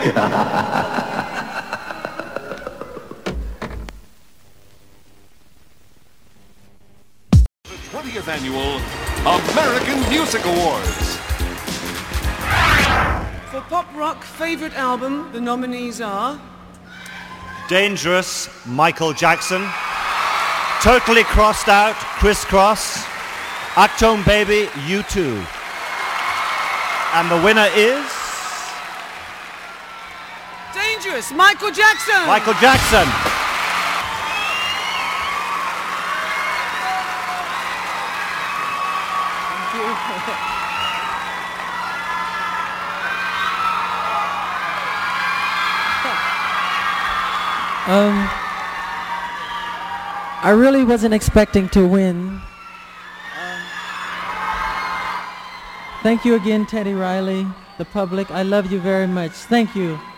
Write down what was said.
The 20th Annual American Music Awards. For Pop Rock Favorite Album, the nominees are Dangerous, Michael Jackson. Totally Crossed Out, Criss Cross. Achtung Baby, U2. And the winner is... Dangerous, Michael Jackson. Michael Jackson. I really wasn't expecting to win. Thank you again, Teddy Riley, the public. I love you very much. Thank you.